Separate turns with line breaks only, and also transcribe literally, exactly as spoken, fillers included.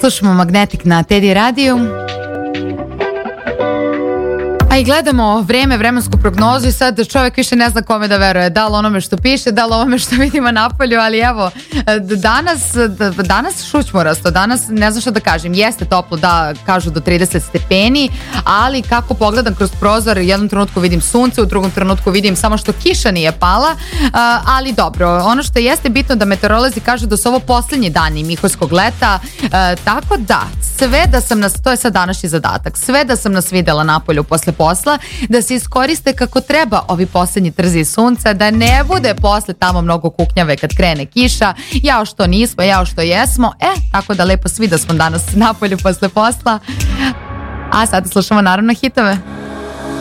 Slušamo Magnetic na Teddy radiju. A i gledamo vreme, vremensku prognozu i sad čovjek više ne zna kome da veruje, da li onome što piše, da li ovome što vidimo napolju, ali evo, danas, danas šućmorasto, danas ne znam što da kažem, jeste toplo, da kažu do trideset stepeni, ali kako pogledam kroz prozor, u jednom trenutku vidim sunce, u drugom trenutku vidim samo što kiša nije pala, ali dobro, ono što jeste bitno da meteorolozi kažu da su ovo posljednji dani mihorskog leta, tako da, sve da sam nas, to je sad današnji zadatak, sve da sam nas videla napolju posle posla, da se iskoriste kako treba ovi posljednji trzi sunca, da ne bude posle tamo mnogo kuknjave kad krene kiša, jao što nismo, jao što jesmo, e, tako da lepo svi da smo danas napolju posle posla, a sad slušamo naravno hitove.